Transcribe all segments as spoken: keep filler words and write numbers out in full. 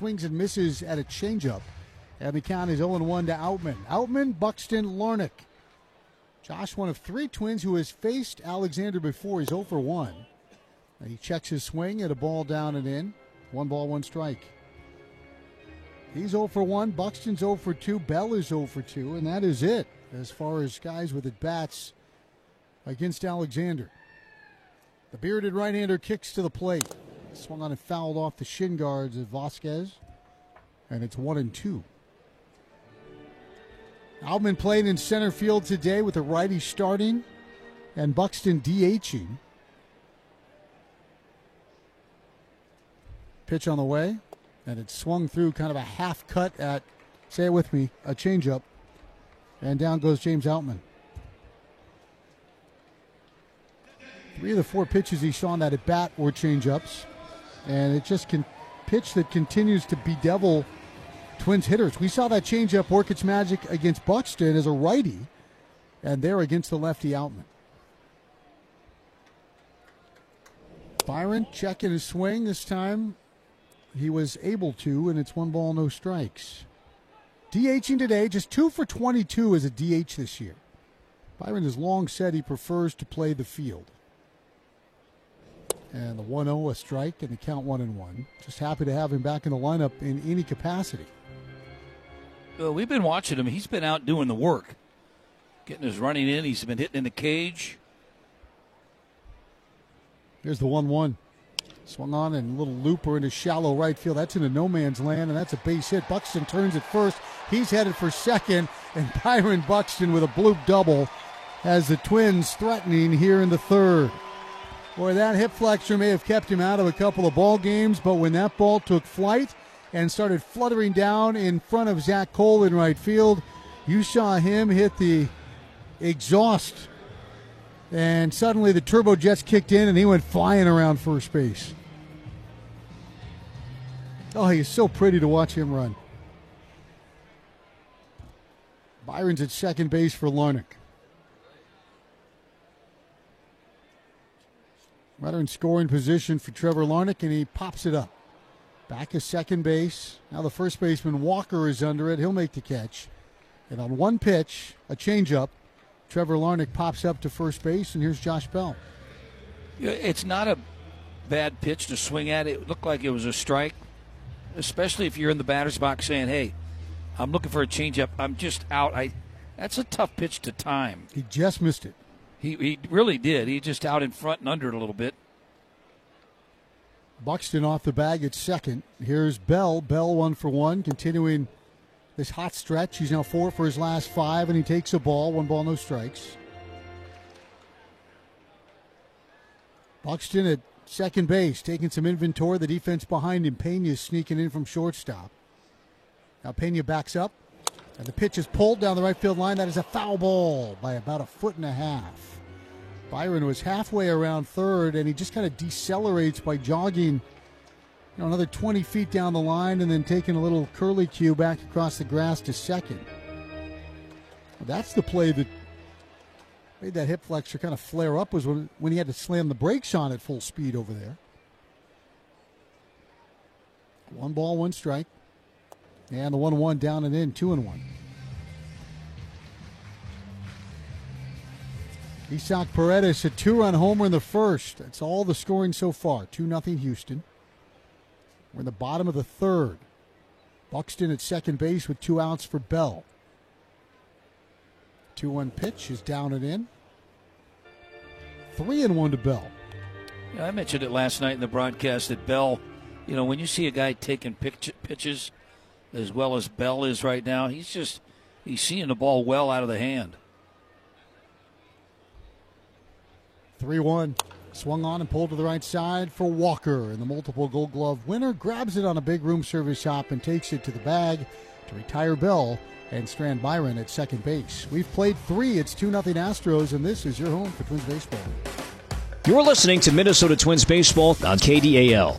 swings and misses at a changeup. And the count is oh and one to Outman. Outman, Buxton, Larnach. Josh, one of three Twins who has faced Alexander before. He's oh for one. And he checks his swing at a ball down and in. One ball, one strike. He's oh for one. Buxton's oh for two. Bell is oh for two. And that is it as far as guys with at-bats against Alexander. The bearded right-hander kicks to the plate. Swung on and fouled off the shin guards of Vasquez. And it's one and two. Outman playing in center field today with the righty starting and Buxton DHing. Pitch on the way, and it swung through kind of a half cut at, say it with me, a changeup. And down goes James Outman. Three of the four pitches he saw on that at bat were changeups, and it just can pitch that continues to bedevil Twins hitters. We saw that changeup work its magic against Buxton as a righty, and there against the lefty Outman. Byron checking his swing this time. He was able to, and it's one ball, no strikes. DHing today, just two for twenty-two as a D H this year. Byron has long said he prefers to play the field. And the one oh, a strike, and the count one and one. Just happy to have him back in the lineup in any capacity. Well, we've been watching him. He's been out doing the work. Getting his running in. He's been hitting in the cage. Here's the one one. Swung on and a little looper into shallow right field. That's into no man's land, and that's a base hit. Buxton turns at first. He's headed for second, and Byron Buxton with a bloop double has the Twins threatening here in the third. Boy, that hip flexor may have kept him out of a couple of ball games, but when that ball took flight and started fluttering down in front of Zach Cole in right field, you saw him hit the exhaust. And suddenly the turbo jets kicked in and he went flying around first base. Oh, he's so pretty to watch him run. Byron's at second base for Larnach. Runner in scoring position for Trevor Larnach, and he pops it up. Back to second base. Now the first baseman Walker is under it. He'll make the catch. And on one pitch, a changeup, Trevor Larnach pops up to first base, and here's Josh Bell. It's not a bad pitch to swing at. It looked like it was a strike, especially if you're in the batter's box saying, hey, I'm looking for a changeup. I'm just out. I. That's a tough pitch to time. He just missed it. He, he really did. He just out in front and under it a little bit. Buxton off the bag at second. Here's Bell. Bell one for one, continuing this hot stretch. He's now four for his last five, and he takes a ball. One ball, no strikes. Buxton at second base, taking some inventory. The defense behind him. Pena sneaking in from shortstop. Now Pena backs up, and the pitch is pulled down the right field line. That is a foul ball by about a foot and a half. Byron was halfway around third, and he just kind of decelerates by jogging, you know, another twenty feet down the line and then taking a little curly cue back across the grass to second. Well, that's the play that made that hip flexor kind of flare up, was when, when he had to slam the brakes on at full speed over there. One ball, one strike. And the one one down and in, two and one. Isaac Paredes, a two-run homer in the first. That's all the scoring so far. two nothing Houston. We're in the bottom of the third. Buxton at second base with two outs for Bell. two one pitch is down and in. three and one to Bell. Yeah, I mentioned it last night in the broadcast that Bell, you know, when you see a guy taking pitch, pitches as well as Bell is right now, he's just, he's seeing the ball well out of the hand. three one. Swung on and pulled to the right side for Walker. And the multiple Gold Glove winner grabs it on a big room service hop and takes it to the bag to retire Bell and strand Byron at second base. We've played three. It's two nothing Astros, and this is your home for Twins baseball. You're listening to Minnesota Twins baseball on K D A L.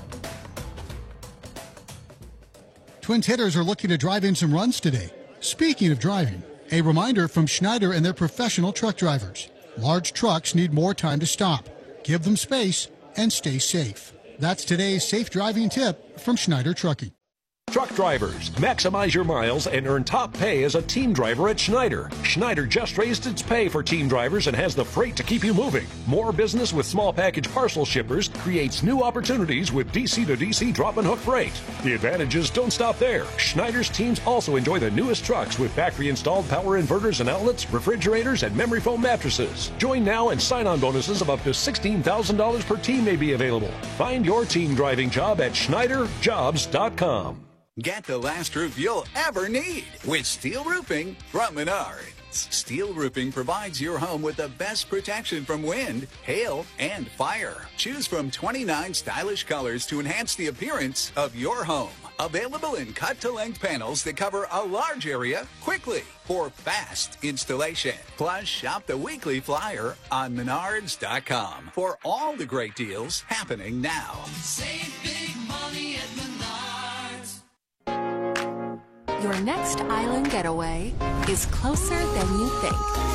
Twins hitters are looking to drive in some runs today. Speaking of driving, a reminder from Schneider and their professional truck drivers. Large trucks need more time to stop. Give them space and stay safe. That's today's safe driving tip from Schneider Trucking. Truck drivers, maximize your miles and earn top pay as a team driver at Schneider. Schneider just raised its pay for team drivers and has the freight to keep you moving. More business with small package parcel shippers creates new opportunities with D C to D C drop and hook freight. The advantages don't stop there. Schneider's teams also enjoy the newest trucks with factory installed power inverters and outlets, refrigerators, and memory foam mattresses. Join now and sign-on bonuses of up to sixteen thousand dollars per team may be available. Find your team driving job at Schneider Jobs dot com. Get the last roof you'll ever need with steel roofing from Menards. Steel roofing provides your home with the best protection from wind, hail, and fire. Choose from twenty-nine stylish colors to enhance the appearance of your home. Available in cut-to-length panels that cover a large area quickly for fast installation. Plus, shop the weekly flyer on Menards dot com for all the great deals happening now. Save big money at Menards. Your next island getaway is closer than you think.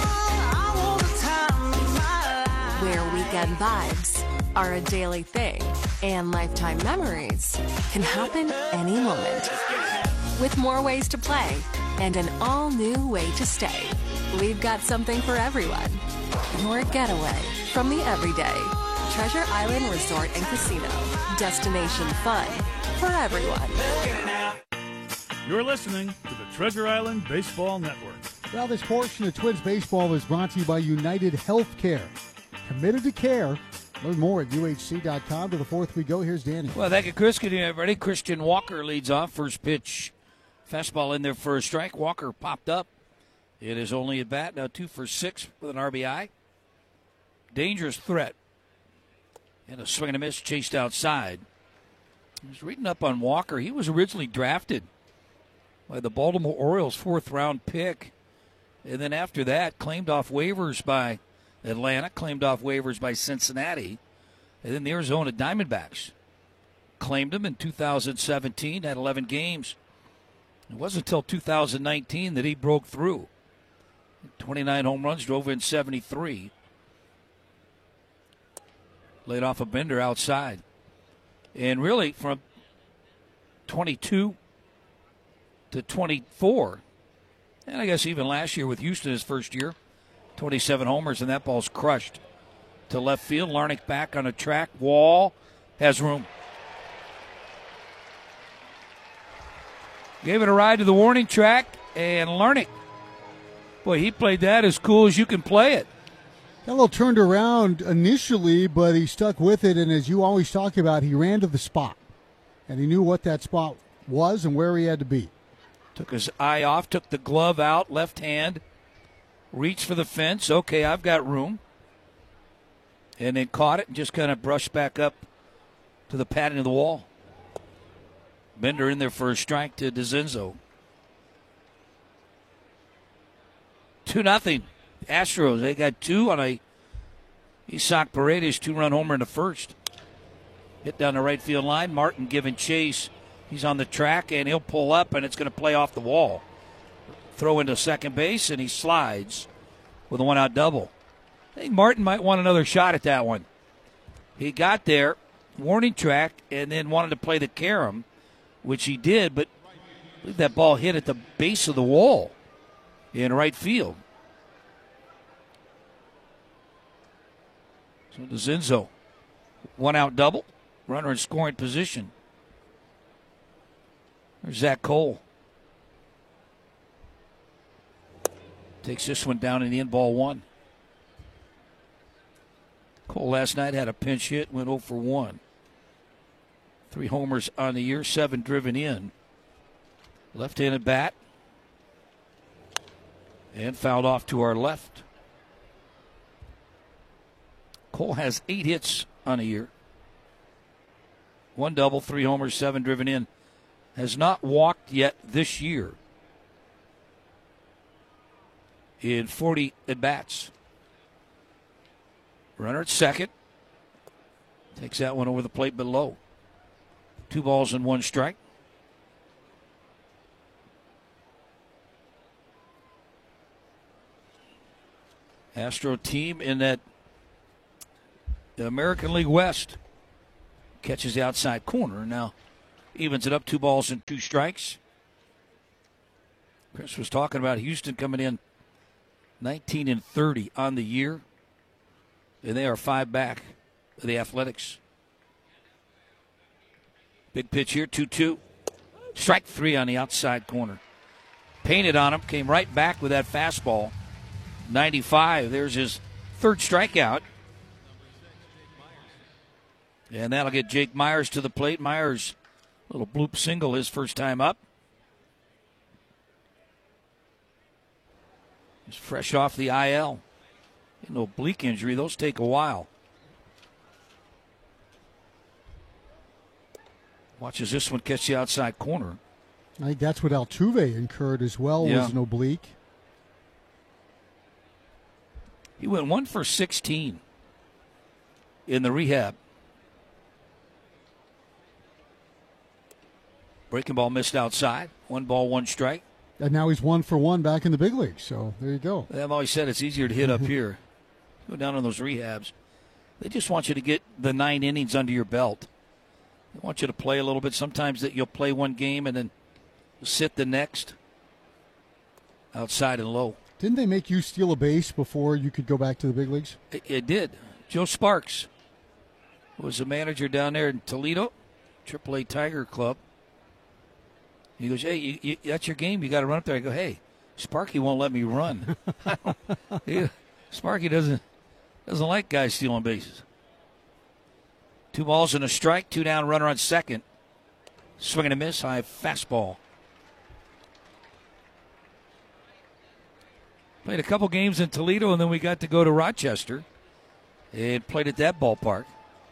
Where weekend vibes are a daily thing and lifetime memories can happen any moment. With more ways to play and an all-new way to stay, we've got something for everyone. Your getaway from the everyday. Treasure Island Resort and Casino. Destination fun for everyone. You're listening to the Treasure Island Baseball Network. Well, this portion of Twins Baseball is brought to you by United Healthcare. Committed to care. Learn more at U H C dot com. To the fourth we go. Here's Danny. Well, thank you, Chris. Good evening, everybody. Christian Walker leads off. First pitch. Fastball in there for a strike. Walker popped up. It is only at bat. Now two for six with an R B I. Dangerous threat. And a swing and a miss chased outside. I was reading up on Walker. He was originally drafted by the Baltimore Orioles, fourth round pick. And then after that, claimed off waivers by Atlanta, claimed off waivers by Cincinnati. And then the Arizona Diamondbacks claimed him in two thousand seventeen, had eleven games. It wasn't until two thousand nineteen that he broke through. twenty-nine home runs, drove in seventy-three. Laid off a bender outside. And really, from twenty-two to twenty-four, and I guess even last year with Houston, his first year, twenty-seven homers, and that ball's crushed to left field. Larnach back on a track. Wall has room. Gave it a ride to the warning track, and Larnach, boy, he played that as cool as you can play it. Got a little turned around initially, but he stuck with it, and as you always talk about, he ran to the spot, and he knew what that spot was and where he had to be. Took his eye off, took the glove out, left hand, reached for the fence. Okay, I've got room. And then caught it and just kind of brushed back up to the padding of the wall. Bender in there for a strike to DeZenzo. two nothing. Astros, they got two on a Isaac Paredes two-run homer in the first. Hit down the right field line. Martin giving chase. He's on the track, and he'll pull up, and it's going to play off the wall. Throw into second base, and he slides with a one-out double. I think Martin might want another shot at that one. He got there, warning track, and then wanted to play the carom, which he did, but I believe that ball hit at the base of the wall in right field. So DeZenzo, one-out double, runner in scoring position. There's Zach Cole. Takes this one down in the end, ball one. Cole last night had a pinch hit, went oh for one. Three homers on the year, seven driven in. Left-handed bat. And fouled off to our left. Cole has eight hits on a year. One double, three homers, seven driven in. Has not walked yet this year in forty at-bats. Runner at second. Takes that one over the plate below. Two balls and one strike. Astro team in that American League West catches the outside corner. Now, Evens it up, two balls and two strikes. Chris was talking about Houston coming in nineteen and thirty on the year, and they are five back of the Athletics. Big pitch here, two two. Strike three on the outside corner. Painted on him, came right back with that fastball. ninety-five, there's his third strikeout. And that'll get Jake Myers to the plate. Myers, little bloop single his first time up. He's fresh off the I L. An oblique injury, those take a while. Watches this one catch the outside corner. I think that's what Altuve incurred as well, Yeah. was an oblique. He went one for sixteen in the rehab. Breaking ball missed outside. One ball, one strike. And now he's one for one back in the big leagues. So there you go. I've always said it's easier to hit up here. Go down on those rehabs. They just want you to get the nine innings under your belt. They want you to play a little bit. Sometimes that you'll play one game and then sit the next. Outside and low. Didn't they make you steal a base before you could go back to the big leagues? It, it did. Joe Sparks was a manager down there in Toledo, triple A Tiger Club. He goes, hey, you, you, that's your game. You got to run up there. I go, hey, Sparky won't let me run. he, Sparky doesn't doesn't like guys stealing bases. Two balls and a strike. Two down, runner on second. Swing and a miss. High fastball. Played a couple games in Toledo, and then we got to go to Rochester and played at that ballpark.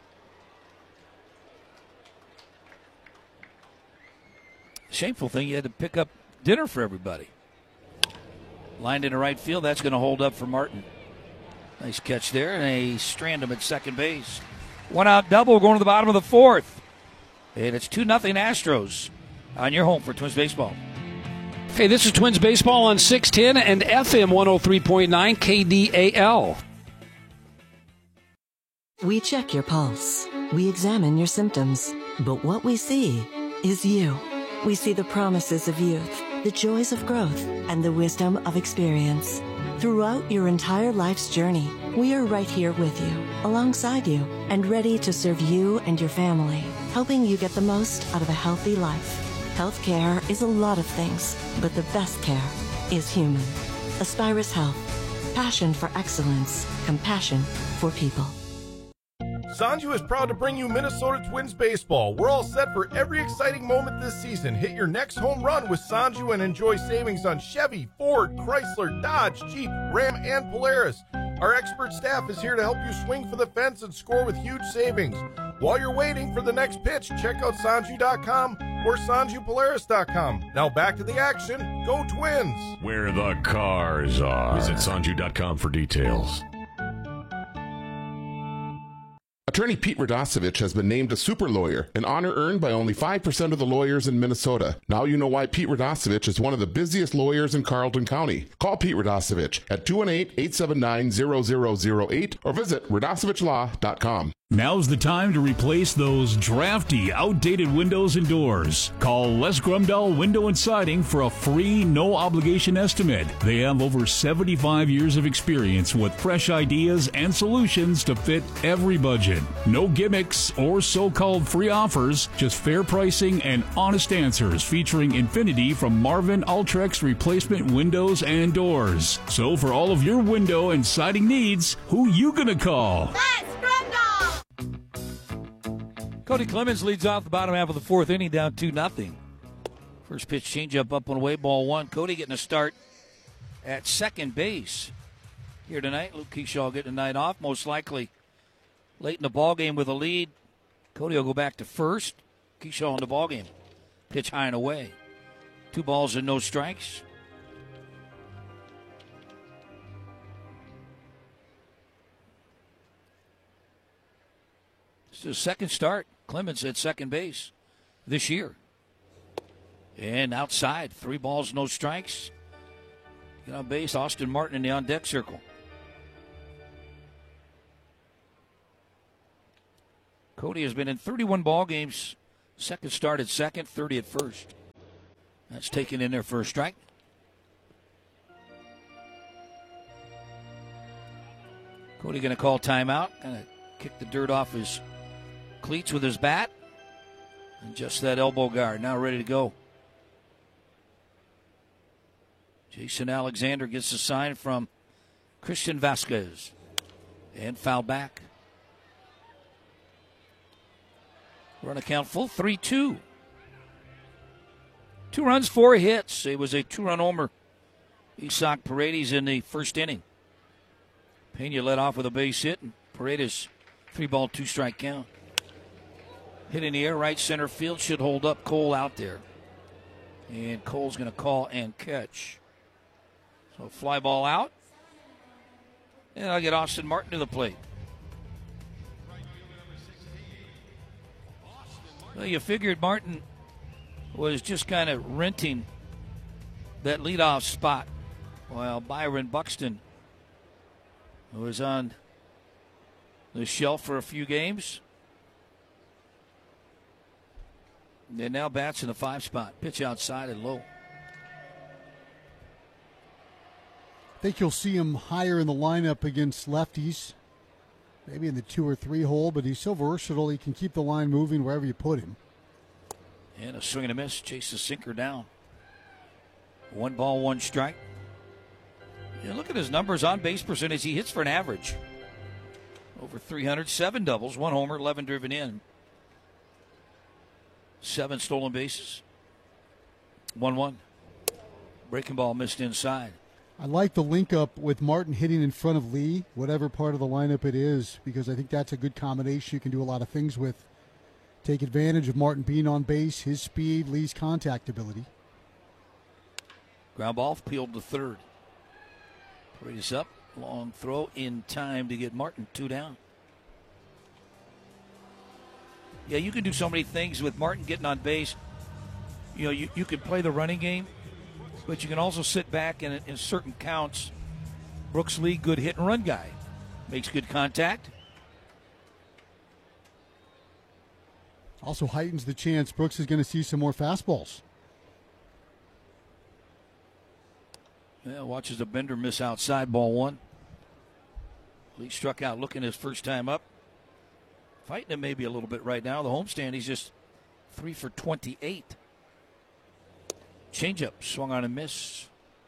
Shameful thing, you had to pick up dinner for everybody. Lined into right field, that's going to hold up for Martin. Nice catch there, and they strand him at second base. One out double, going to the bottom of the fourth. And it's two nothing Astros on your home for Twins Baseball. Hey, this is Twins Baseball on six ten and F M one oh three point nine K D A L. We check your pulse. We examine your symptoms. But what we see is you. We see the promises of youth, the joys of growth, and the wisdom of experience. Throughout your entire life's journey, we are right here with you, alongside you, and ready to serve you and your family, helping you get the most out of a healthy life. Healthcare is a lot of things, but the best care is human. Aspirus Health. Passion for excellence. Compassion for people. Sanju is proud to bring you Minnesota Twins baseball. We're all set for every exciting moment this season. Hit your next home run with Sanju and enjoy savings on Chevy, Ford, Chrysler, Dodge, Jeep, Ram, and Polaris. Our expert staff is here to help you swing for the fence and score with huge savings. While you're waiting for the next pitch, check out Sanju dot com or Sanju Polaris dot com. Now back to the action. Go Twins! Where the cars are. Visit Sanju dot com for details. Attorney Pete Radosevich has been named a super lawyer, an honor earned by only five percent of the lawyers in Minnesota. Now you know why Pete Radosevich is one of the busiest lawyers in Carleton County. Call Pete Radosevich at two one eight, eight seven nine, zero zero zero eight or visit radosevich law dot com. Now's the time to replace those drafty, outdated windows and doors. Call Les Grumdahl Window and Siding for a free, no-obligation estimate. They have over seventy-five years of experience with fresh ideas and solutions to fit every budget. No gimmicks or so-called free offers, just fair pricing and honest answers featuring Infinity from Marvin Ultrex replacement windows and doors. So for all of your window and siding needs, who you gonna call? Les Grumdahl! Cody Clemens leads off the bottom half of the fourth inning, down two nothing. First pitch changeup up on away, ball one. Cody getting a start at second base here tonight. Luke Keyshaw getting a night off, most likely late in the ball game with a lead. Cody will go back to first. Keyshaw in the ball game. Pitch high and away. Two balls and no strikes. It's his second start. Clemens at second base this year. And outside, three balls, no strikes. Get on base, Austin Martin in the on-deck circle. Cody has been in thirty-one ball games Second start at second, thirty at first. That's taken in there for a strike. Cody going to call timeout. Going to kick the dirt off his cleats with his bat. And just that elbow guard. Now ready to go. Jason Alexander gets a sign from Christian Vasquez. And foul back. Run account full, three two. Two runs, four hits. It was a two-run homer. Isaac Paredes in the first inning. Pena led off with a base hit, and Paredes three-ball, two-strike count. Hit in the air, right center field, should hold up. Cole out there. And Cole's going to call and catch. So fly ball out. And I'll get Austin Martin to the plate. Well, you figured Martin was just kind of renting that leadoff spot while Byron Buxton was on the shelf for a few games. And now bats in the five spot. Pitch outside and low. I think you'll see him higher in the lineup against lefties. Maybe in the two or three hole, but he's so versatile he can keep the line moving wherever you put him. And a swing and a miss. Chases sinker down. One ball, one strike. Yeah, look at his numbers on base percentage. He hits for an average. Over three hundred, seven doubles, one homer, eleven driven in. Seven stolen bases. one one. Breaking ball missed inside. I like the link up with Martin hitting in front of Lee, whatever part of the lineup it is, because I think that's a good combination you can do a lot of things with. Take advantage of Martin being on base, his speed, Lee's contact ability. Ground ball peeled to third. Paredes up. Long throw in time to get Martin two down. Yeah, you can do so many things with Martin getting on base. You know, you, you can play the running game, but you can also sit back and in certain counts, Brooks Lee, good hit and run guy. Makes good contact. Also heightens the chance Brooks is going to see some more fastballs. Yeah, watches the bender miss outside, ball one. Lee struck out looking his first time up. Fighting him maybe a little bit right now. The homestand, he's just three for twenty-eight. Changeup, swung on and missed.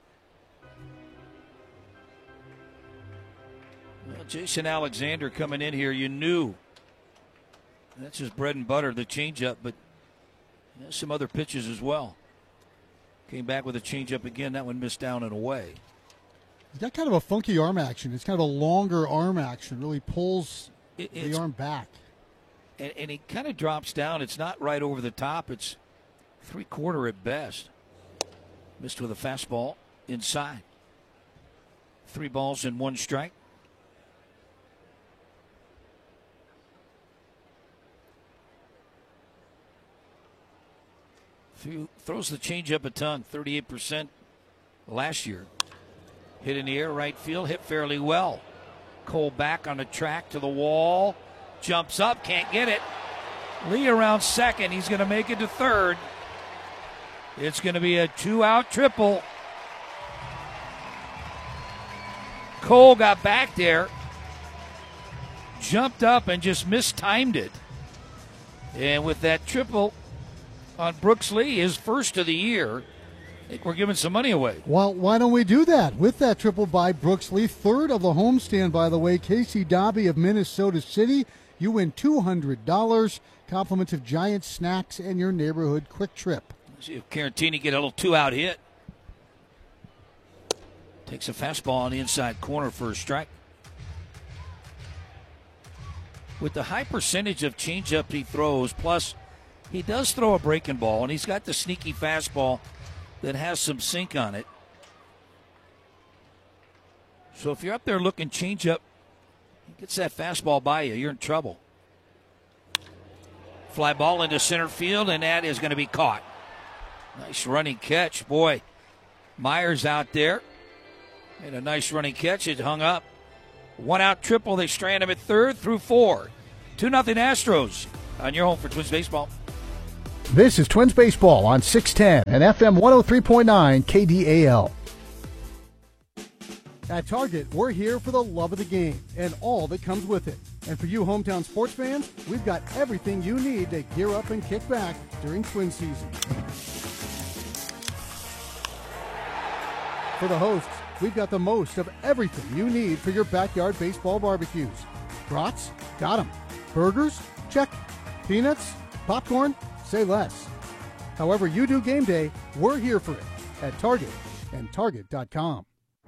Well, Jason Alexander coming in here, you knew that's his bread and butter, the changeup, but there's some other pitches as well. Came back with a changeup again. That one missed down and away. He's got kind of a funky arm action. It's kind of a longer arm action. Really pulls it, the arm back. And, and he kind of drops down. It's not right over the top. It's three-quarter at best. Missed with a fastball inside. Three balls and one strike. Throws the changeup a ton, thirty-eight percent last year. Hit in the air, right field, hit fairly well. Cole back on the track to the wall. Jumps up, can't get it. Lee around second. He's going to make it to third. It's going to be a two-out triple. Cole got back there, jumped up, and just mistimed it. And with that triple on Brooks Lee, his first of the year, I think we're giving some money away. Well, why don't we do that with that triple by Brooks Lee? Third of the homestand, by the way. Casey Dobby of Minnesota City. You win two hundred dollars. Compliments of Giant Snacks and your neighborhood quick trip. Let's see if Carantini get a little two-out hit. Takes a fastball on the inside corner for a strike. With the high percentage of changeup he throws, plus he does throw a breaking ball, and he's got the sneaky fastball that has some sink on it. So if you're up there looking changeup, he gets that fastball by you, you're in trouble. Fly ball into center field, and that is going to be caught. Nice running catch. Boy, Myers out there. Made a nice running catch. It hung up. One out triple. They strand him at third through four. two nothing Astros on your home for Twins Baseball. This is Twins Baseball on six ten and F M one oh three point nine K D A L. At Target, we're here for the love of the game and all that comes with it. And for you hometown sports fans, we've got everything you need to gear up and kick back during Twin season. For the hosts, we've got the most of everything you need for your backyard baseball barbecues. Brats? Got 'em. Burgers? Check. Peanuts? Popcorn? Say less. However you do game day, we're here for it at Target and Target dot com.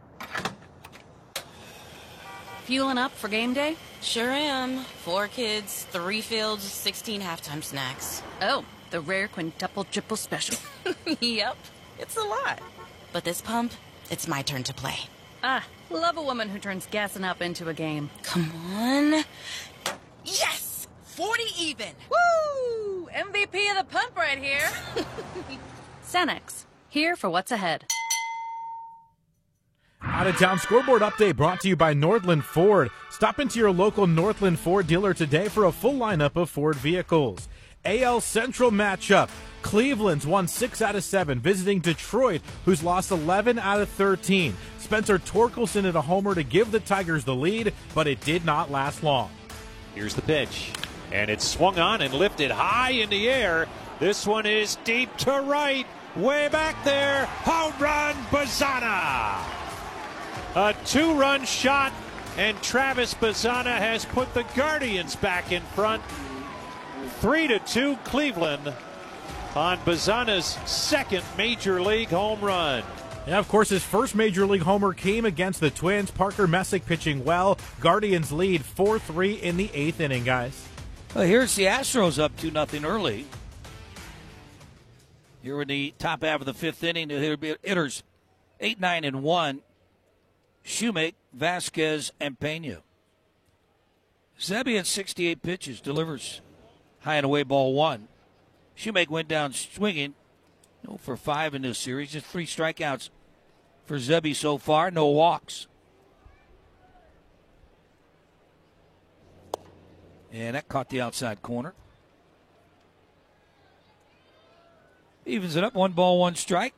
Fueling up for game day? Sure am. Four kids, three fields, sixteen halftime snacks. Oh, the rare quintuple triple special. Yep, it's a lot. But this pump, it's my turn to play. Ah, love a woman who turns gassing up into a game. Come on. Yes! forty even! Woo! M V P of the pump right here. Cenex, here for what's ahead. Out-of-town scoreboard update brought to you by Northland Ford. Stop into your local Northland Ford dealer today for a full lineup of Ford vehicles. A L Central matchup. Cleveland's won six out of seven, visiting Detroit, who's lost eleven out of thirteen. Spencer Torkelson hit a homer to give the Tigers the lead, but it did not last long. Here's the pitch, and it's swung on and lifted high in the air. This one is deep to right, way back there. Home run, Bazzana! A two-run shot, and Travis Bazzana has put the Guardians back in front. Three to two Cleveland on Bazzana's second Major League home run. Yeah, of course, his first Major League homer came against the Twins. Parker Messick pitching well. Guardians lead four three in the eighth inning, guys. Well, here's the Astros up two nothing early. Here in the top half of the fifth inning, the hitters eight, nine, and one. Shoemake, Vasquez, and Pena. Zebby had sixty-eight pitches, delivers high and away ball one. Shoemake went down swinging, no for five in this series, just three strikeouts for Zebby so far, no walks. And that caught the outside corner. Evens it up, one ball, one strike.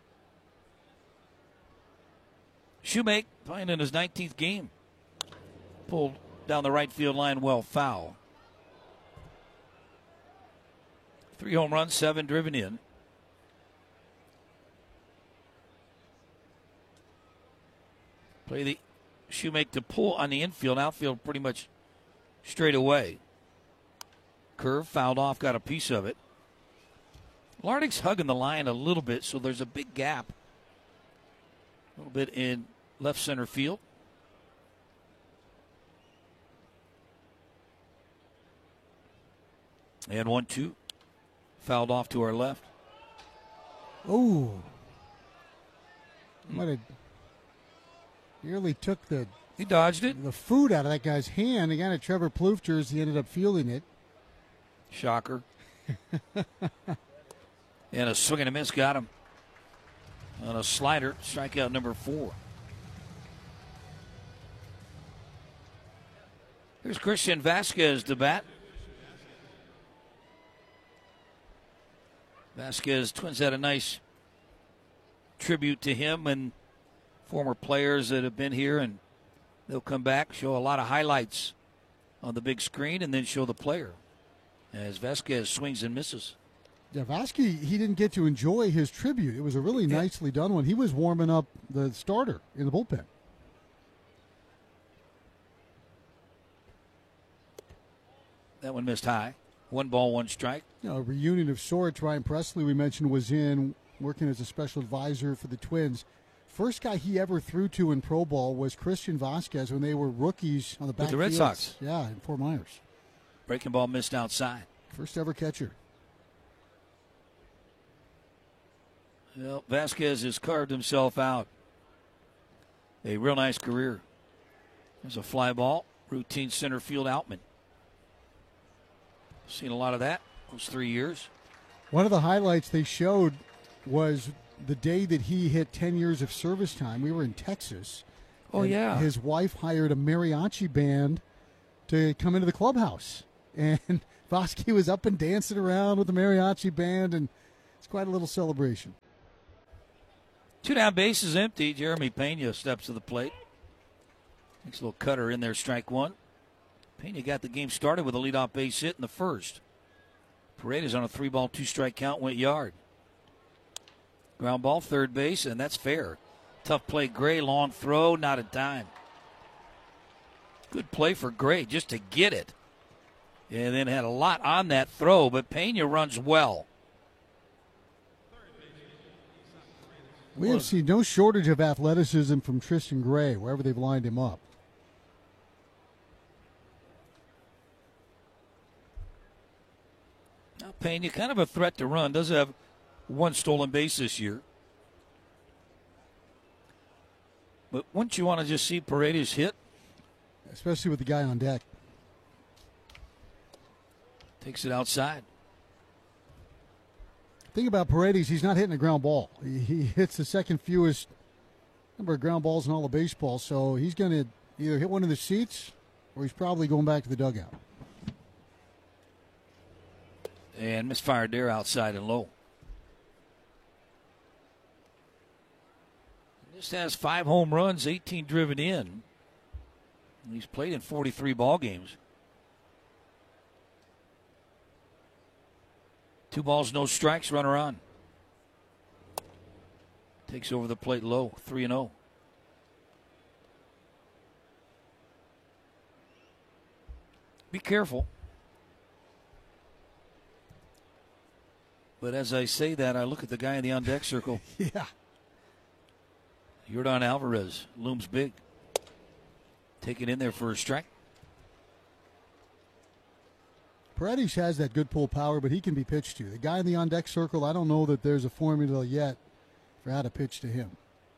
Shoemake playing in his nineteenth game. Pulled down the right field line well foul. Three home runs, seven driven in. Play the Shoemake to pull on the infield. Outfield pretty much straight away. Curve fouled off, got a piece of it. Lardick's hugging the line a little bit, so there's a big gap. A little bit in left center field. And one, two. Fouled off to our left. Oh. Might have nearly took the he dodged it. The food out of that guy's hand. Again, at Trevor Plouffe jersey, ended up fielding it. Shocker. And a swing and a miss got him on a slider. Strikeout number four. Here's Christian Vasquez to bat. Vasquez, Twins had a nice tribute to him and former players that have been here, and they'll come back, show a lot of highlights on the big screen, and then show the player as Vasquez swings and misses. Yeah, Vasquez, he didn't get to enjoy his tribute. It was a really yeah. nicely done one. He was warming up the starter in the bullpen. That one missed high. One ball, one strike. You know, a reunion of sorts. Ryan Presley, we mentioned, was in working as a special advisor for the Twins. First guy he ever threw to in pro ball was Christian Vasquez when they were rookies on the back with the Red fields. Sox. Yeah, in Fort Myers. Breaking ball missed outside. First ever catcher. Well, Vasquez has carved himself out. A real nice career. There's a fly ball, routine center field Outman. Seen a lot of that those three years. One of the highlights they showed was the day that he hit ten years of service time. We were in Texas. Oh, yeah. His wife hired a mariachi band to come into the clubhouse. And Vosky was up and dancing around with the mariachi band, and it's quite a little celebration. Two down, bases empty. Jeremy Pena steps to the plate. Makes a little cutter in there, strike one. Pena got the game started with a leadoff base hit in the first. Paredes on a three-ball, two-strike count went yard. Ground ball, third base, and that's fair. Tough play, Gray, long throw, not in time. Good play for Gray just to get it. And then had a lot on that throw, but Pena runs well. We have seen no shortage of athleticism from Tristan Gray, wherever they've lined him up. Now Pena, kind of a threat to run, does have one stolen base this year. But wouldn't you want to just see Paredes hit? Especially with the guy on deck. Takes it outside. Thing about Paredes, he's not hitting a ground ball. He, he hits the second fewest number of ground balls in all of baseball, so he's going to either hit one of the seats or he's probably going back to the dugout. And misfired there outside and low. Just has five home runs, eighteen driven in. He's played in forty-three ball games. Two balls, no strikes, runner on. Takes over the plate low, three and oh. Be careful. But as I say that, I look at the guy in the on-deck circle. Yeah. Yordan Alvarez looms big. Taken in there for a strike. Paredes has that good pull power, but he can be pitched to. The guy in the on-deck circle, I don't know that there's a formula yet for how to pitch to him.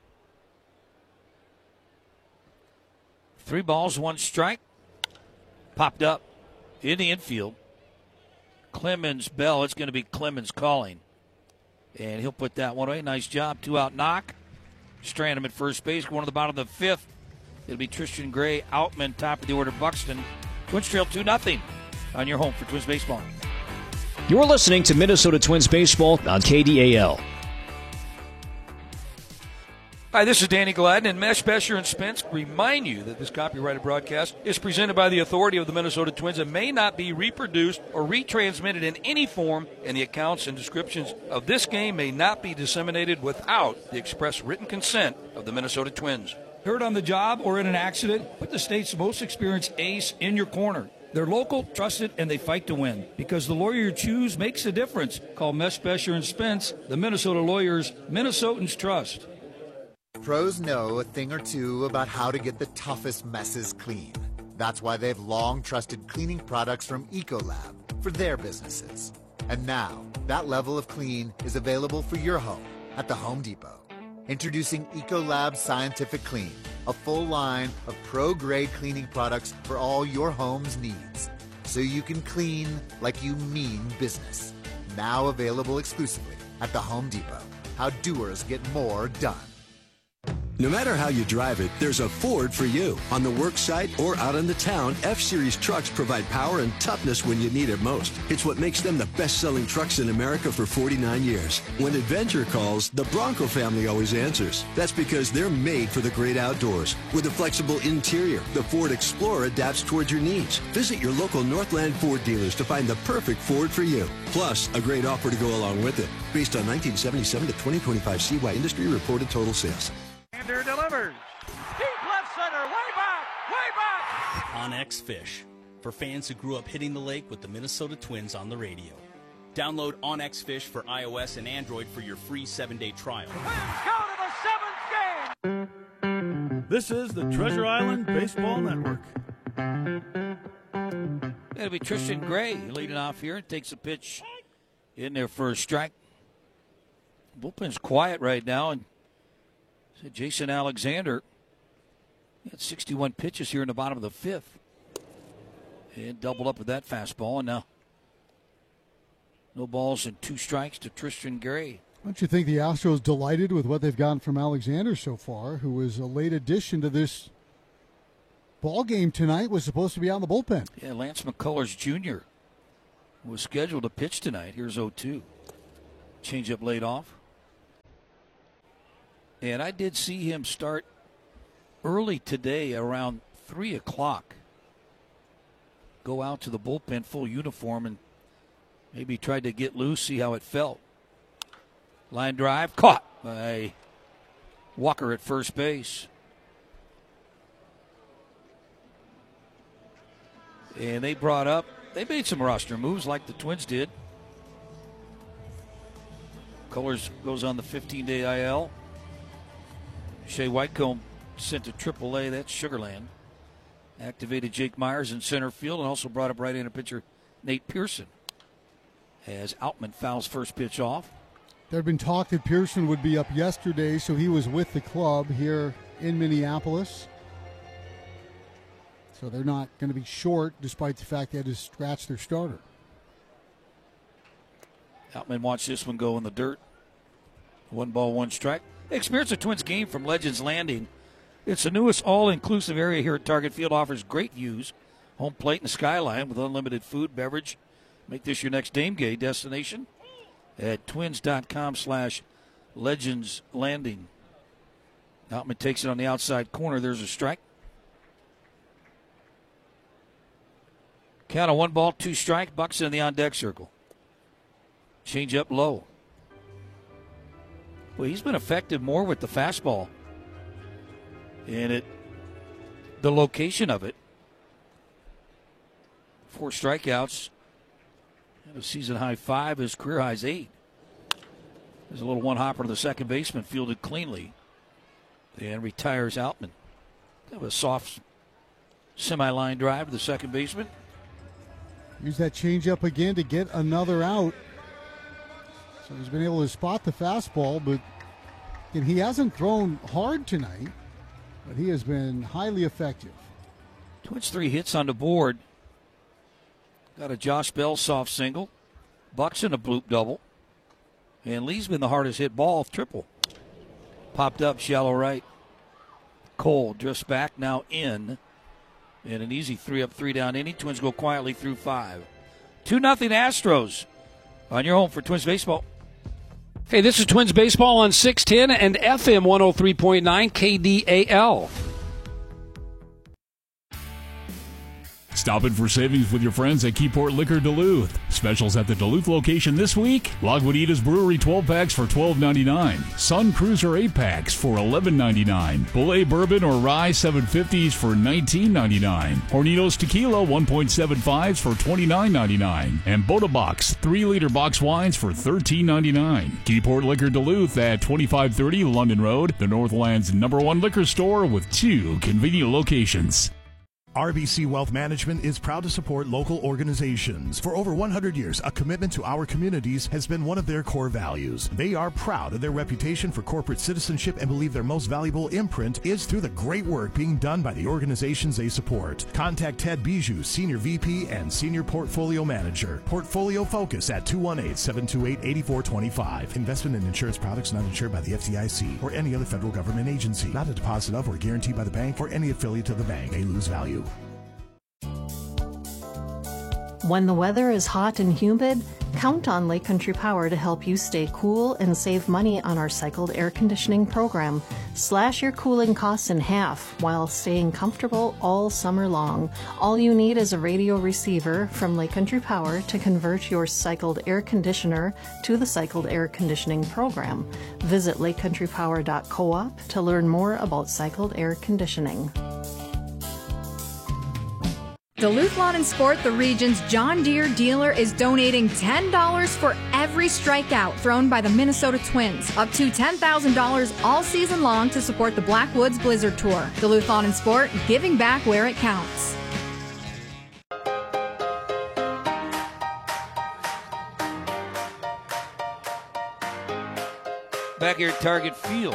Three balls, one strike. Popped up in the infield. Clemens Bell, it's going to be Clemens calling. And he'll put that one away. Nice job. Two out knock. Strand him at first base. Going to the bottom of the fifth. It'll be Tristan Gray, Outman, top of the order, Buxton. Twins trail two nothing on your home for Twins Baseball. You're listening to Minnesota Twins Baseball on K D A L. Hi, this is Danny Gladden, and Mesh, Besher, and Spence remind you that this copyrighted broadcast is presented by the authority of the Minnesota Twins and may not be reproduced or retransmitted in any form, and the accounts and descriptions of this game may not be disseminated without the express written consent of the Minnesota Twins. Hurt on the job or in an accident? Put the state's most experienced ace in your corner. They're local, trusted, and they fight to win. Because the lawyer you choose makes a difference. Call Mesh, Besher, and Spence, the Minnesota lawyers Minnesotans trust. Pros know a thing or two about how to get the toughest messes clean. That's why they've long trusted cleaning products from Ecolab for their businesses. And now, that level of clean is available for your home at the Home Depot. Introducing Ecolab Scientific Clean, a full line of pro-grade cleaning products for all your home's needs. So you can clean like you mean business. Now available exclusively at the Home Depot. How doers get more done. No matter how you drive it, there's a Ford for you. On the work site or out in the town, F-Series trucks provide power and toughness when you need it most. It's what makes them the best-selling trucks in America for forty-nine years. When adventure calls, the Bronco family always answers. That's because they're made for the great outdoors. With a flexible interior, the Ford Explorer adapts towards your needs. Visit your local Northland Ford dealers to find the perfect Ford for you. Plus, a great offer to go along with it. Based on nineteen seventy-seven to twenty twenty-five C Y industry reported total sales. Sander delivers. Deep left center, way back, way back. OnX Fish, for fans who grew up hitting the lake with the Minnesota Twins on the radio. Download OnX Fish for iOS and Android for your free seven-day trial. Twins go to the seventh game. This is the Treasure Island Baseball Network. That'll be Tristan Gray leading off here and takes a pitch in there for a strike. Bullpen's quiet right now, and Jason Alexander had sixty-one pitches here in the bottom of the fifth. And doubled up with that fastball. And now no balls and two strikes to Tristan Gray. Don't you think the Astros delighted with what they've gotten from Alexander so far, who was a late addition to this ball game tonight, was supposed to be out in the bullpen? Yeah, Lance McCullers Junior was scheduled to pitch tonight. Here's oh two. Changeup laid off. And I did see him start early today around three o'clock. Go out to the bullpen full uniform and maybe tried to get loose, see how it felt. Line drive caught by Walker at first base. And they brought up, they made some roster moves like the Twins did. Colors goes on the fifteen-day I L. Shea Whitecomb sent to triple A, that's Sugarland. Activated Jake Myers in center field and also brought up right-hander pitcher Nate Pearson as Outman fouls first pitch off. There had been talk that Pearson would be up yesterday, so he was with the club here in Minneapolis. So they're not going to be short, despite the fact they had to scratch their starter. Outman watched this one go in the dirt. One ball, one strike. Experience a Twins game from Legends Landing. It's the newest all-inclusive area here at Target Field. Offers great views, home plate and skyline with unlimited food, beverage. Make this your next game day destination at twins.com slash Legends Landing. Outman takes it on the outside corner. There's a strike. Count of one ball, two strike. Buxton in the on-deck circle. Change up low. Well, he's been effective more with the fastball. And it, the location of it. Four strikeouts. And a season high five. His career high's eight. There's a little one hopper to the second baseman, fielded cleanly. And retires Outman. Kind of a soft semi-line drive to the second baseman. Use that changeup again to get another out. So he's been able to spot the fastball, but and he hasn't thrown hard tonight, but he has been highly effective. Twins three hits on the board. Got a Josh Bell soft single. Buxton a bloop double. And Lee's been the hardest hit ball, triple. Popped up shallow right. Cole drifts back, now in. And an easy three up, three down inning. Twins go quietly through five. two nothing Astros on your home for Twins baseball. Hey, this is Twins baseball on six ten and F M one oh three point nine K D A L. Stop in for savings with your friends at Keyport Liquor Duluth. Specials at the Duluth location this week. Lagunitas Brewery twelve packs for twelve ninety-nine. Sun Cruiser eight packs for eleven ninety-nine. Bullet Bourbon or Rye seven fifties for nineteen ninety-nine. Hornitos Tequila one point seven fives for twenty-nine ninety-nine. And Boda Box three liter box wines for thirteen ninety-nine. Keyport Liquor Duluth at twenty-five thirty London Road, the Northland's number one liquor store with two convenient locations. R B C Wealth Management is proud to support local organizations. For over one hundred years, a commitment to our communities has been one of their core values. They are proud of their reputation for corporate citizenship and believe their most valuable imprint is through the great work being done by the organizations they support. Contact Ted Bijou, Senior V P and Senior Portfolio Manager. Portfolio Focus at two one eight, seven two eight, eight four two five. Investment in insurance products not insured by the F D I C or any other federal government agency. Not a deposit of or guaranteed by the bank or any affiliate of the bank. May lose value. When the weather is hot and humid, count on Lake Country Power to help you stay cool and save money on our cycled air conditioning program. Slash your cooling costs in half while staying comfortable all summer long. All you need is a radio receiver from Lake Country Power to convert your cycled air conditioner to the cycled air conditioning program. Visit lake country power dot coop to learn more about cycled air conditioning. Duluth Lawn and Sport, the region's John Deere dealer, is donating ten dollars for every strikeout thrown by the Minnesota Twins. Up to ten thousand dollars all season long to support the Blackwoods Blizzard Tour. Duluth Lawn and Sport, giving back where it counts. Back here at Target Field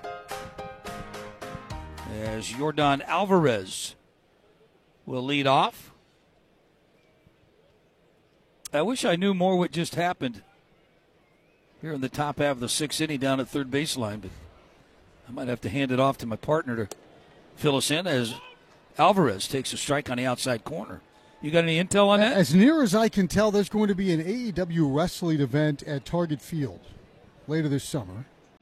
as Yordan Alvarez will lead off. I wish I knew more what just happened here in the top half of the sixth inning down at third baseline, but I might have to hand it off to my partner to fill us in as Alvarez takes a strike on the outside corner. You got any intel on that? As near as I can tell, there's going to be an A E W wrestling event at Target Field later this summer.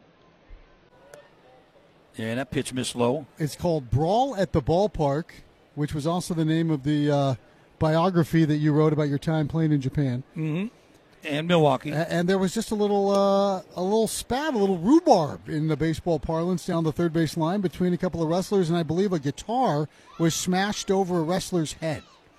Yeah, that pitch missed low. It's called Brawl at the Ballpark, which was also the name of the uh, biography that you wrote about your time playing in Japan. Mm-hmm. And Milwaukee. A- and there was just a little uh, a little spat, a little rhubarb in the baseball parlance down the third base line between a couple of wrestlers, and I believe a guitar was smashed over a wrestler's head.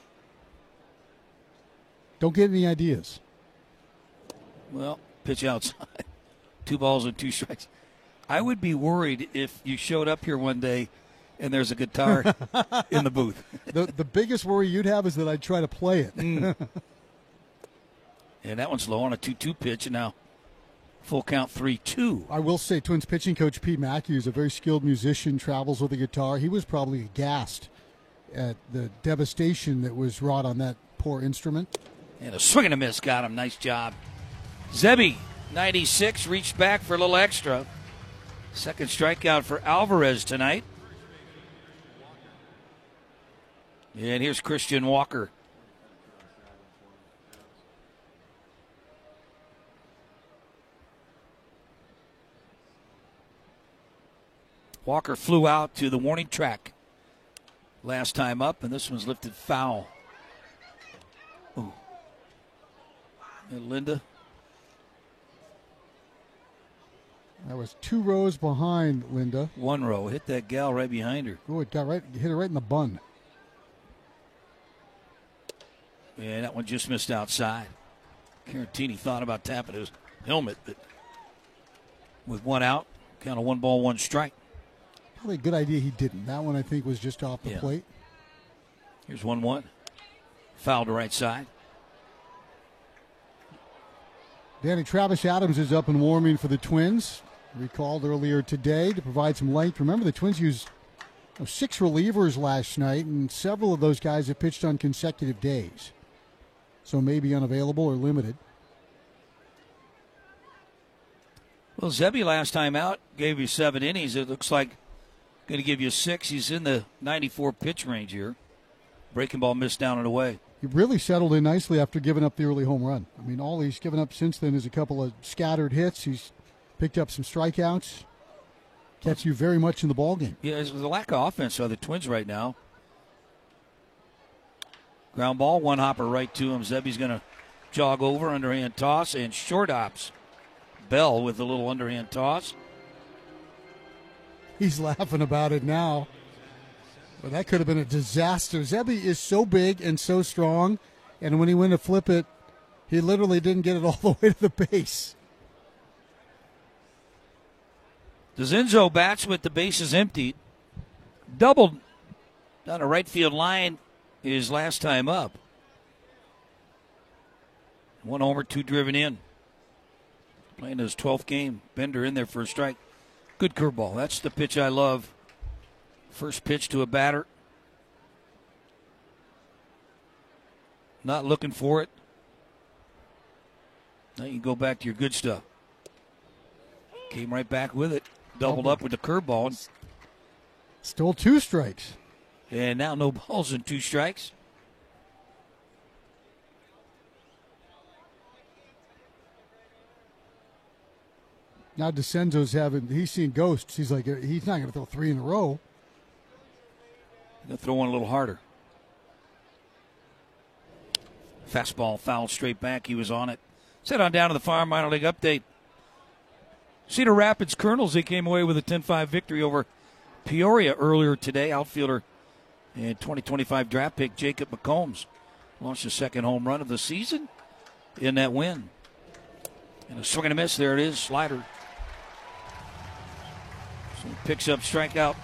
Don't get any ideas. Well, pitch outside. Two balls and two strikes. I would be worried if you showed up here one day and there's a guitar in the booth. The the biggest worry you'd have is that I'd try to play it. Mm. And that one's low on a two two pitch, and now full count three two. I will say Twins pitching coach Pete Matthews, a very skilled musician, travels with a guitar. He was probably aghast at the devastation that was wrought on that poor instrument. And a swing and a miss got him. Nice job. Zebby, ninety-six, reached back for a little extra. Second strikeout for Alvarez tonight. And here's Christian Walker. Walker flew out to the warning track last time up, and this one's lifted foul. Ooh. And Linda. That was two rows behind Linda. One row. Hit that gal right behind her. Oh, it got right, hit her right in the bun. Yeah, that one just missed outside. Carantini thought about tapping his helmet, but with one out, count of one ball, one strike. Probably a good idea he didn't. That one, I think, was just off the Yeah. plate. Here's one one. Foul to right side. Danny, Travis Adams is up and warming for the Twins. Recalled earlier today to provide some length. Remember, the Twins used you know, six relievers last night, and several of those guys have pitched on consecutive days. So maybe unavailable or limited. Well, Zebby last time out gave you seven innings. It looks like going to give you six. He's in the ninety-four pitch range here. Breaking ball missed down and away. He really settled in nicely after giving up the early home run. I mean, all he's given up since then is a couple of scattered hits. He's picked up some strikeouts. Kept you very much in the ballgame. Yeah, there's a lack of offense by the Twins right now. Ground ball, one hopper right to him. Zebby's going to jog over, underhand toss, and short hops. Bell with a little underhand toss. He's laughing about it now. But that could have been a disaster. Zebby is so big and so strong, and when he went to flip it, he literally didn't get it all the way to the base. DeZenzo bats with the bases emptied. Doubled down a right field line his last time up. One homer, two driven in. Playing his twelfth game. Bender in there for a strike. Good curveball. That's the pitch I love. First pitch to a batter. Not looking for it. Now you go back to your good stuff. Came right back with it. Doubled up with the curveball. Still two strikes. And now no balls and two strikes. Now DeCenzo's having, he's seeing ghosts. He's like, he's not going to throw three in a row. Going to throw one a little harder. Fastball fouled straight back. He was on it. Set on down to the Farm Minor League update. Cedar Rapids Colonels, they came away with a ten five victory over Peoria earlier today. Outfielder and twenty twenty-five draft pick Jacob McCombs launched his second home run of the season in that win. And a swing and a miss. There it is. Slider. So he picks up strikeout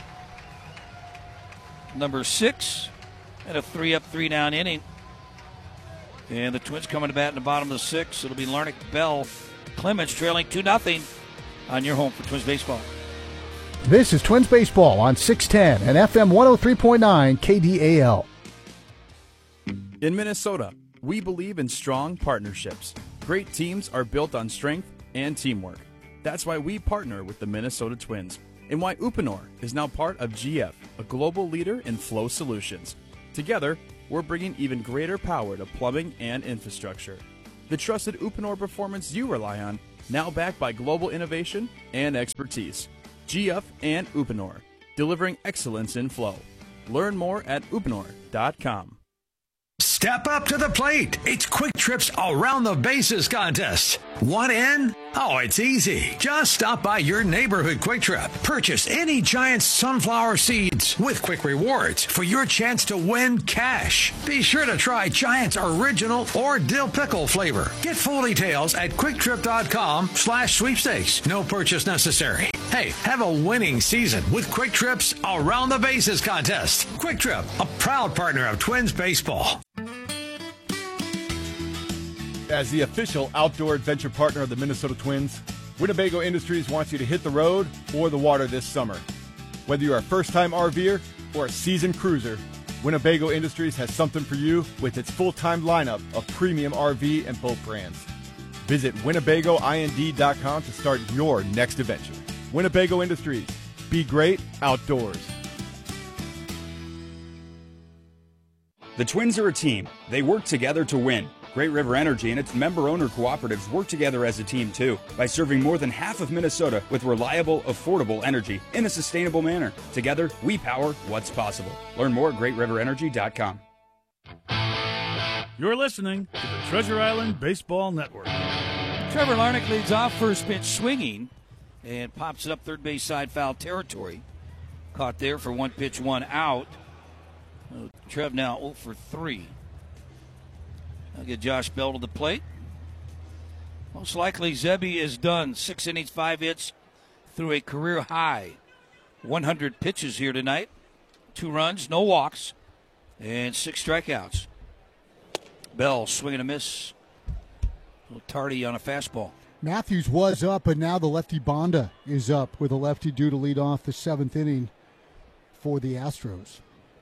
number six and a three up, three down inning. And the Twins coming to bat in the bottom of the sixth. It'll be Larnick, Bell, Clemens trailing two nothing on your home for Twins baseball. This is Twins baseball on six ten and F M one oh three point nine K D A L. In Minnesota, we believe in strong partnerships. Great teams are built on strength and teamwork. That's why we partner with the Minnesota Twins and why Uponor is now part of G F, a global leader in flow solutions. Together, we're bringing even greater power to plumbing and infrastructure. The trusted Uponor performance you rely on, now backed by global innovation and expertise. G F and Uponor, delivering excellence in flow. Learn more at uponor dot com. Step up to the plate. It's Quick Trip's Around the Bases contest. Want in? Oh, it's easy. Just stop by your neighborhood Quick Trip. Purchase any Giant sunflower seeds with quick rewards for your chance to win cash. Be sure to try Giant's original or dill pickle flavor. Get full details at quicktrip.com slash sweepstakes. No purchase necessary. Hey, have a winning season with Quick Trip's Around the Bases contest. Quick Trip, a proud partner of Twins Baseball. As the official outdoor adventure partner of the Minnesota Twins, Winnebago Industries wants you to hit the road or the water this summer. Whether you're a first-time RVer or a seasoned cruiser, Winnebago Industries has something for you with its full-time lineup of premium R V and boat brands. Visit Winnebago Ind dot com to start your next adventure. Winnebago Industries. Be great outdoors. The Twins are a team. They work together to win. Great River Energy and its member-owner cooperatives work together as a team, too, by serving more than half of Minnesota with reliable, affordable energy in a sustainable manner. Together, we power what's possible. Learn more at great river energy dot com. You're listening to the Treasure Island Baseball Network. Trevor Larnach leads off, first pitch swinging, and pops it up third base side foul territory. Caught there for one pitch, one out. Oh, Trev now oh for three. I'll get Josh Bell to the plate. Most likely Zebby is done. Six innings, five hits through a career high one hundred pitches here tonight. Two runs, no walks, and six strikeouts. Bell swinging a miss. A little tardy on a fastball. Matthews was up, but now the lefty Bonda is up with a lefty due to lead off the seventh inning for the Astros.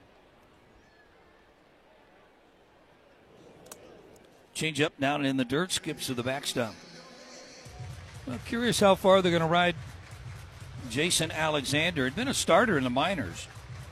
Change up down in the dirt, skips to the backstop. Well, curious how far they're going to ride Jason Alexander. Had been a starter in the minors.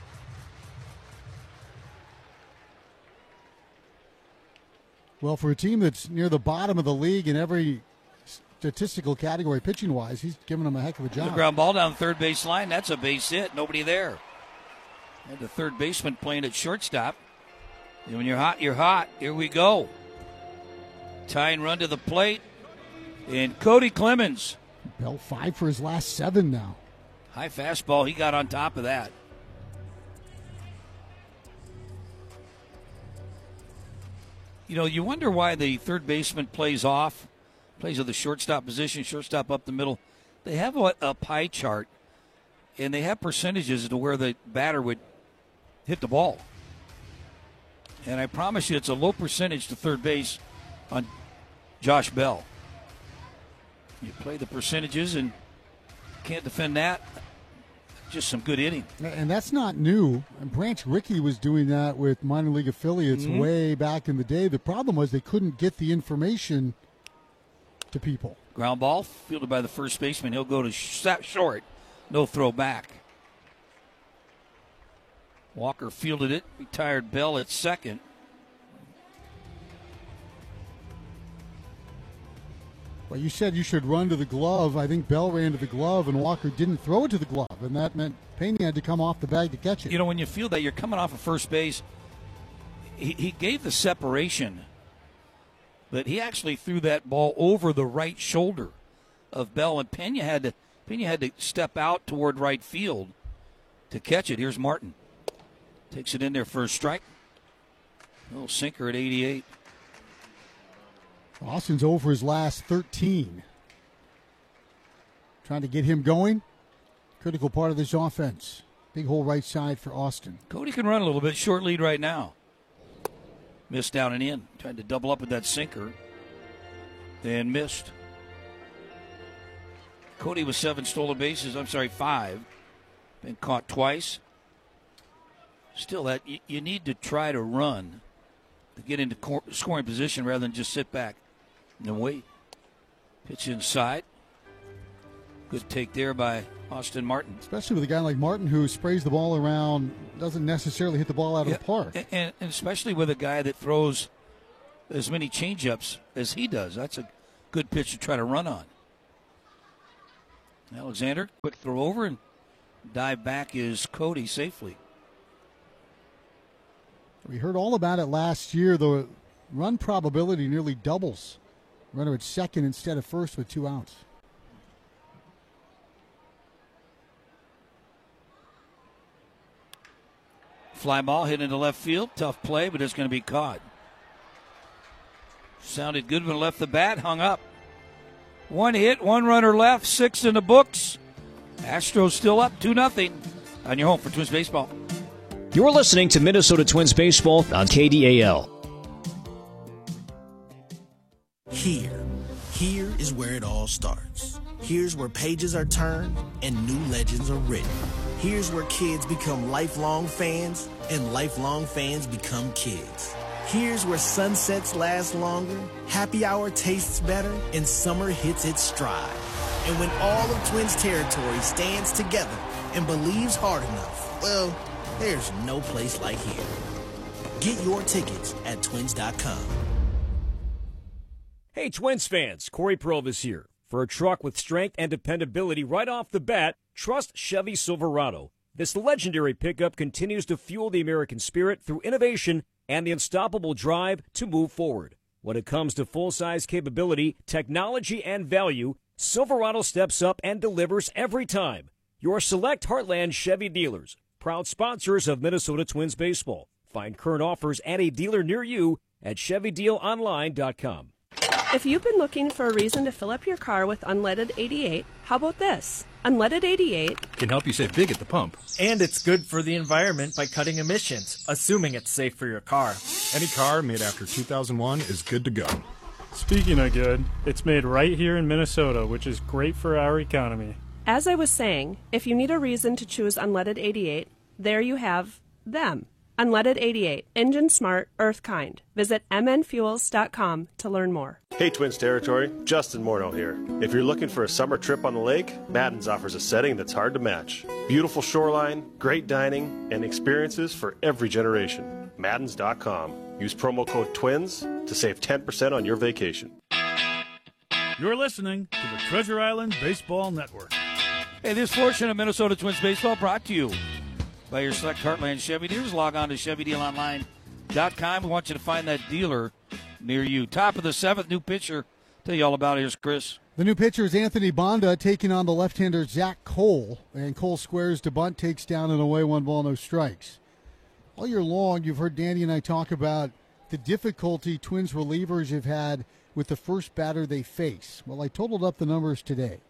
Well, for a team that's near the bottom of the league in every statistical category pitching-wise, he's giving them a heck of a job. The ground ball down the third base line. That's a base hit. Nobody there. And the third baseman playing at shortstop. And when you're hot, you're hot. Here we go. Tying run to the plate, and Cody Clemens. Bell five for his last seven now. High fastball, he got on top of that. You know, you wonder why the third baseman plays off, plays at the shortstop position, shortstop up the middle. They have a, a pie chart, and they have percentages to where the batter would hit the ball. And I promise you, it's a low percentage to third base on Josh Bell. You play the percentages and can't defend that. Just some good inning. And that's not new. And Branch Rickey was doing that with minor league affiliates mm-hmm. way back in the day. The problem was they couldn't get the information to people. Ground ball, fielded by the first baseman. He'll go to short. No throw back. Walker fielded it. Retired Bell at second. Well, you said you should run to the glove. I think Bell ran to the glove, and Walker didn't throw it to the glove, and that meant Pena had to come off the bag to catch it. You know, when you feel that you're coming off of first base, he, he gave the separation, but he actually threw that ball over the right shoulder of Bell, and Pena had to Pena had to step out toward right field to catch it. Here's Martin. Takes it in there for a strike. A little sinker at eighty-eight. Austin's over his last thirteen. Trying to get him going. Critical part of this offense. Big hole right side for Austin. Cody can run a little bit. Short lead right now. Missed down and in. Tried to double up with that sinker. And missed. Cody with seven stolen bases. I'm sorry, five. Been caught twice. Still, that you, you need to try to run to get into cor- scoring position rather than just sit back and wait. Pitch inside. Good take there by Austin Martin. Especially with a guy like Martin who sprays the ball around, doesn't necessarily hit the ball out yeah, of the park. And, and especially with a guy that throws as many changeups as he does. That's a good pitch to try to run on. Alexander, quick throw over and dive back is Cody safely. We heard all about it last year. The run probability nearly doubles. Runner at second instead of first with two outs. Fly ball hit into left field. Tough play, but it's going to be caught. Sounded good when it left the bat. Hung up. One hit, one runner left, six in the books. Astros still up two nothing on your home for Twins Baseball. You're listening to Minnesota Twins Baseball on K D A L. Here. Here is where it all starts. Here's where pages are turned and new legends are written. Here's where kids become lifelong fans and lifelong fans become kids. Here's where sunsets last longer, happy hour tastes better, and summer hits its stride. And when all of Twins territory stands together and believes hard enough, well, there's no place like here. Get your tickets at twins dot com. Hey, Twins fans, Corey Provis here. For a truck with strength and dependability right off the bat, trust Chevy Silverado. This legendary pickup continues to fuel the American spirit through innovation and the unstoppable drive to move forward. When it comes to full-size capability, technology, and value, Silverado steps up and delivers every time. Your select Heartland Chevy dealers, proud sponsors of Minnesota Twins baseball. Find current offers at a dealer near you at chevy deal online dot com. If you've been looking for a reason to fill up your car with unleaded eighty-eight, how about this? Unleaded eighty-eight can help you save big at the pump. And it's good for the environment by cutting emissions, assuming it's safe for your car. Any car made after two thousand one is good to go. Speaking of good, it's made right here in Minnesota, which is great for our economy. As I was saying, if you need a reason to choose unleaded eighty-eight, there you have them. Unleaded eighty-eight, engine smart, earth kind. Visit m n fuels dot com to learn more. Hey Twins Territory, Justin Morneau here. If you're looking for a summer trip on the lake, Madden's offers a setting that's hard to match. Beautiful shoreline, great dining, and experiences for every generation. Maddens dot com. Use promo code TWINS to save ten percent on your vacation. You're listening to the Treasure Island Baseball Network. Hey, this portion of Minnesota Twins Baseball brought to you by your select Heartland Chevy dealers. Log on to chevy deal online dot com. We want you to find that dealer near you. Top of the seventh, new pitcher. Tell you all about it. Here's Chris. The new pitcher is Anthony Bonda taking on the left-hander Zach Cole. And Cole squares to bunt, takes down and away, one ball, no strikes. All year long, you've heard Danny and I talk about the difficulty Twins relievers have had with the first batter they face. Well, I totaled up the numbers today.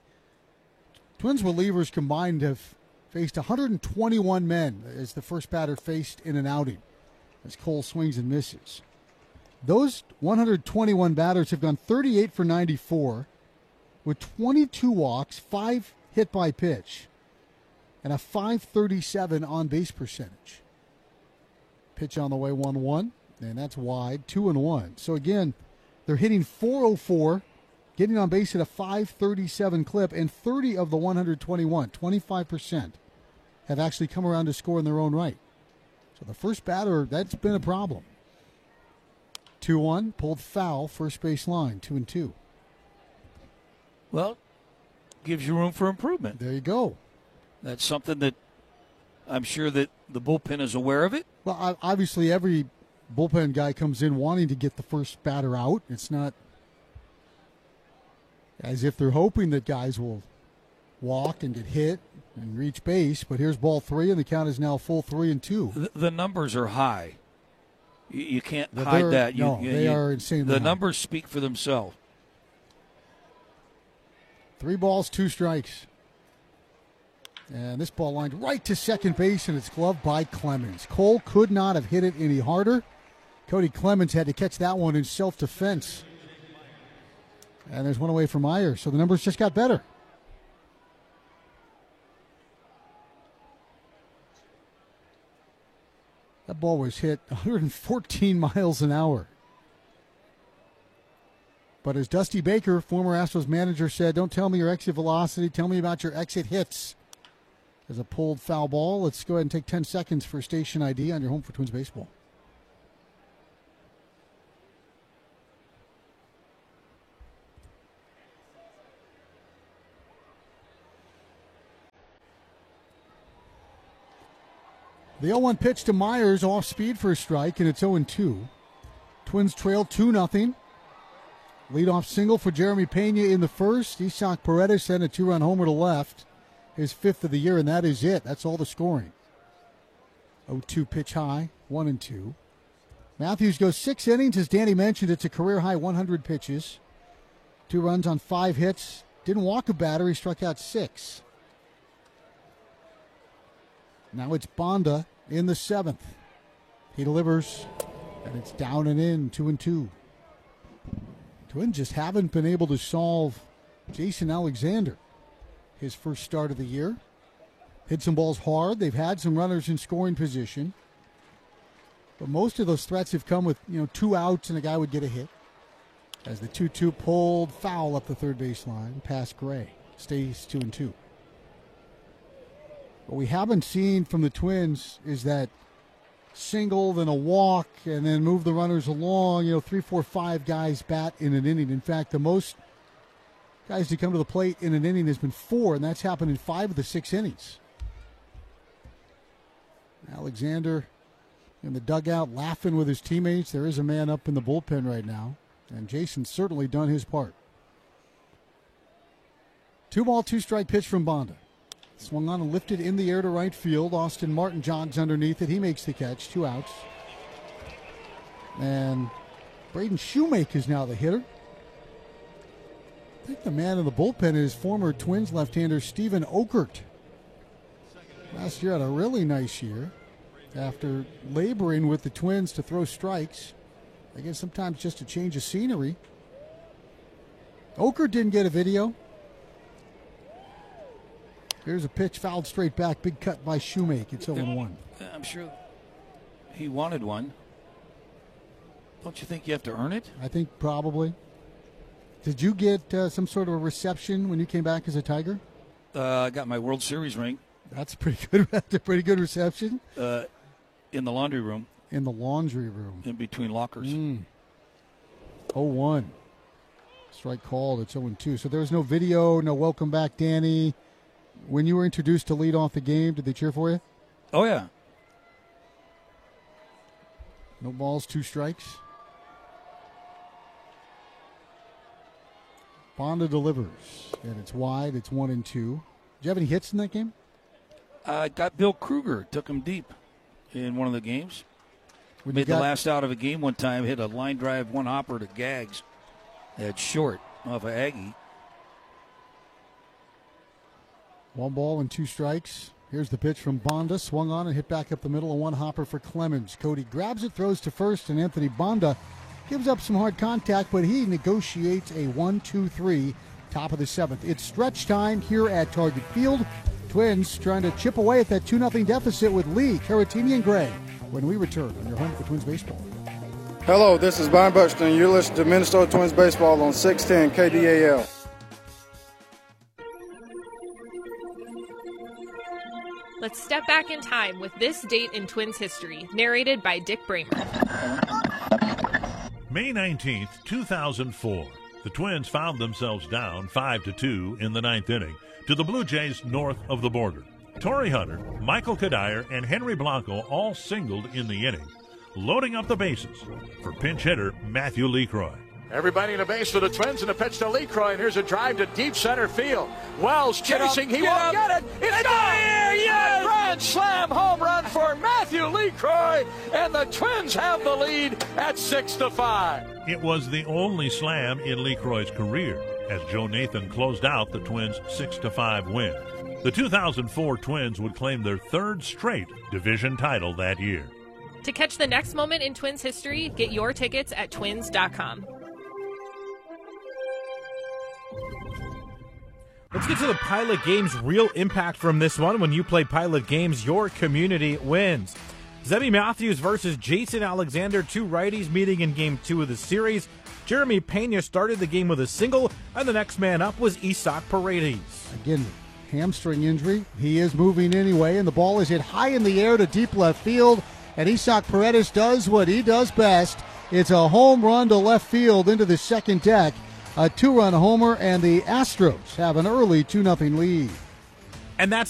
Twins relievers combined have faced one hundred twenty-one men as the first batter faced in an outing as Cole swings and misses. Those one hundred twenty-one batters have gone thirty-eight for ninety-four with twenty-two walks, five hit by pitch, and a five thirty-seven on-base percentage. Pitch on the way, one one, and that's wide, two and one. So again, they're hitting four oh four, getting on base at a five thirty-seven clip, and thirty of the one hundred twenty-one, twenty-five percent, have actually come around to score in their own right. So the first batter, that's been a problem. two one, pulled foul, first base line, two and two. Well, gives you room for improvement. There you go. That's something that I'm sure that the bullpen is aware of it. Well, obviously every bullpen guy comes in wanting to get the first batter out. It's not as if they're hoping that guys will walk and get hit and reach base. But here's ball three, and the count is now full three and two. The, the numbers are high. You, you can't They're, hide that. You, no, you, they you, are insanely The high. numbers speak for themselves. Three balls, two strikes. And this ball lined right to second base, and it's gloved by Clemens. Cole could not have hit it any harder. Cody Clemens had to catch that one in self-defense. And there's one away from Meyer, so the numbers just got better. That ball was hit one hundred fourteen miles an hour. But as Dusty Baker, former Astros manager, said, don't tell me your exit velocity, tell me about your exit hits. As a pulled foul ball, let's go ahead and take ten seconds for station I D on your home for Twins baseball. The oh one pitch to Myers, off speed for a strike, and it's oh two. Twins trail two nothing. Leadoff single for Jeremy Pena in the first. Isaac Paredes sent a two-run homer to left. His fifth of the year, and that is it. That's all the scoring. oh two pitch high, one and two. Matthews goes six innings. As Danny mentioned, it's a career-high one hundred pitches. Two runs on five hits. Didn't walk a batter. He struck out six. Now it's Bonda in the seventh. He delivers, and it's down and in, two and two. Twins just haven't been able to solve Jason Alexander. His first start of the year. Hit some balls hard. They've had some runners in scoring position. But most of those threats have come with, you know, two outs and a guy would get a hit. As the two two pulled foul up the third baseline, past Gray. Stays two and two. What we haven't seen from the Twins is that single, then a walk, and then move the runners along. You know, three, four, five guys bat in an inning. In fact, the most guys to come to the plate in an inning has been four, and that's happened in five of the six innings. Alexander in the dugout laughing with his teammates. There is a man up in the bullpen right now, and Jason's certainly done his part. Two ball, two strike pitch from Bonda. Swung on and lifted in the air to right field. Austin Martin jogs underneath it. He makes the catch. Two outs. And Braden Shoemake is now the hitter. I think the man in the bullpen is former Twins left-hander Steven Okert. Last year had a really nice year. After laboring with the Twins to throw strikes, I guess sometimes just a change of scenery. Okert didn't get a video. Here's a pitch fouled straight back. Big cut by Shoemake. It's oh one. I'm sure he wanted one. Don't you think you have to earn it? I think probably. Did you get uh, some sort of a reception when you came back as a Tiger? Uh, I got my World Series ring. That's pretty good. That's a pretty good reception. Uh, in the laundry room. In the laundry room. In between lockers. Mm. oh one. Strike called. It's oh two. So there was no video, no welcome back, Danny. When you were introduced to lead off the game, did they cheer for you? Oh, yeah. No balls, two strikes. Bonda delivers, and it's wide. It's one and two. Did you have any hits in that game? I uh, got Bill Kruger. Took him deep in one of the games. When Made got, the last out of a game one time. Hit a line drive, one hopper to Gags. At short off of Aggie. One ball and two strikes. Here's the pitch from Bonda. Swung on and hit back up the middle. A one hopper for Clemens. Cody grabs it, throws to first, and Anthony Bonda gives up some hard contact, but he negotiates a one two three, top of the seventh. It's stretch time here at Target Field. Twins trying to chip away at that two nothing deficit with Lee, Caratini, and Gray when we return on your home for Twins baseball. Hello, this is Brian Buxton. You're listening to Minnesota Twins baseball on six ten K D A L. Let's step back in time with this date in Twins history, narrated by Dick Bramer. May nineteenth, two thousand four. The Twins found themselves down five to two in the ninth inning to the Blue Jays north of the border. Torrey Hunter, Michael Kadire, and Henry Blanco all singled in the inning, loading up the bases for pinch hitter Matthew Lecroy. Everybody in a base for the Twins, and a pitch to Lecroy, and here's a drive to deep center field. Wells chasing, he won't get it. It's gone! Yes! A grand slam home run for Matthew Lecroy, and the Twins have the lead at six to five. It was the only slam in Lecroy's career as Joe Nathan closed out the Twins' six to five win. The two thousand four Twins would claim their third straight division title that year. To catch the next moment in Twins history, get your tickets at twins dot com. Let's get to the Pilot Games real impact from this one. When you play Pilot Games, your community wins. Zebby Matthews versus Jason Alexander, two righties meeting in game two of the series. Jeremy Pena started the game with a single, and the next man up was Isaac Paredes. Again, hamstring injury. He is moving anyway, and the ball is hit high in the air to deep left field, and Isaac Paredes does what he does best. It's a home run to left field into the second deck, a two-run homer, and the Astros have an early two nothing lead. And that's